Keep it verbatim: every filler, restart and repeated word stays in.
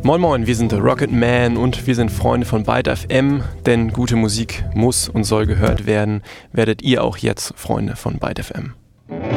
Moin Moin, wir sind The Rocket Man und wir sind Freunde von Byte F M, denn gute Musik muss und soll gehört werden. Werdet ihr auch jetzt Freunde von Byte F M.